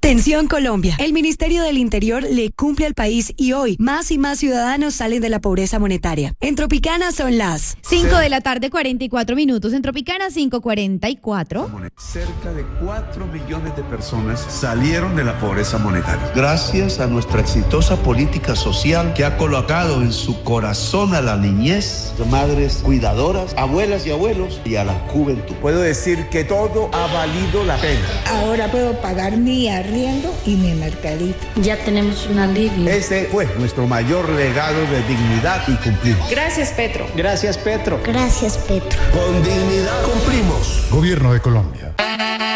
Atención Colombia, el Ministerio del Interior le cumple al país y hoy más y más ciudadanos salen de la pobreza monetaria. En Tropicana son las 5 de la tarde, 44 minutos. En Tropicana, 5:44. Cerca de 4 millones de personas salieron de la pobreza monetaria. Gracias a nuestra exitosa política social que ha colocado en su corazón a la niñez, madres cuidadoras, abuelas y abuelos y a la juventud. Puedo decir que todo ha valido la pena. Ahora puedo pagar mi arriendo y mi mercadito. Ya tenemos un alivio. Ese fue nuestro mayor legado de dignidad y cumplimos. Gracias, Petro. Gracias, Petro. Gracias, Petro. Con dignidad cumplimos. Gobierno de Colombia.